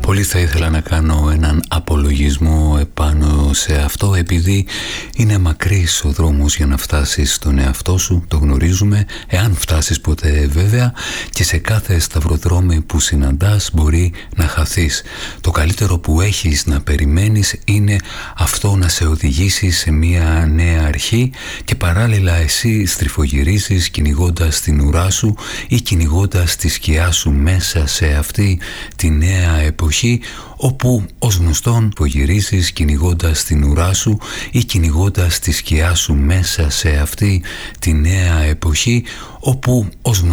Πολύ θα ήθελα να κάνω έναν απολογισμό επάνω σε αυτό, επειδή είναι μακρύς ο δρόμος για να φτάσεις στον εαυτό σου, το γνωρίζουμε, εάν φτάσεις ποτέ βέβαια, και σε κάθε σταυροδρόμι που συναντάς μπορεί να χαθείς. Το καλύτερο που έχεις να περιμένεις είναι αυτό, να σε οδηγήσει σε μια νέα αρχή, και παράλληλα εσύ στριφογυρίζεις κυνηγώντας την ουρά σου ή κυνηγώντας τη σκιά σου μέσα σε αυτή τη νέα εποχή, όπου ως γνωστόν γυρίζεις κυνηγώντας την ουρά σου ή κυνηγώντας τη σκιά σου μέσα σε αυτή τη νέα εποχή, όπου ως γνωστόν